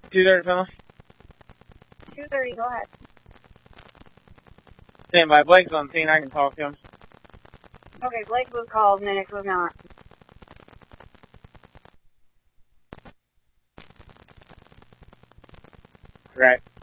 2:30, fella. 2:30, go ahead. Stand by. Blake's on scene. I can talk to him. Okay, Blake was called, Minix was not. Right.